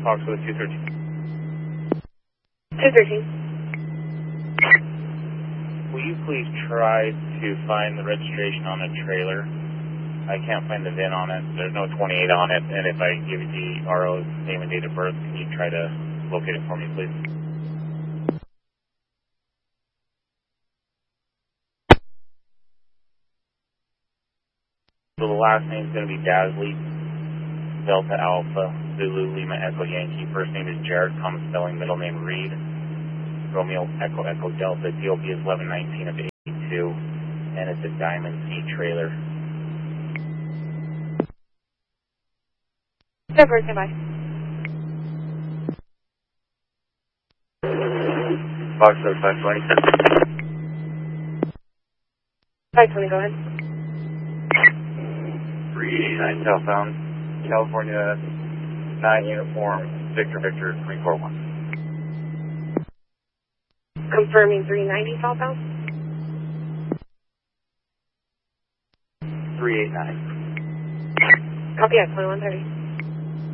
Fox with 213. 213. Will you please try to find the registration on a trailer? I can't find the VIN on it. There's no 28 on it. And if I give you the RO's name and date of birth, can you try to locate it for me, please? So the last name's going to be Dasley, Delta Alpha, Zulu, Lima, Echo, Yankee. First name is Jared, common spelling, middle name Reed. Romeo, Echo, Echo, Delta. DOB is 1119 of 82, and it's a Diamond C trailer. February, goodbye. Fox 520. 520, go ahead. 389 southbound, California, 9 uniform, Victor, Victor, 341. Confirming 390 southbound. 389. Copy at 2130.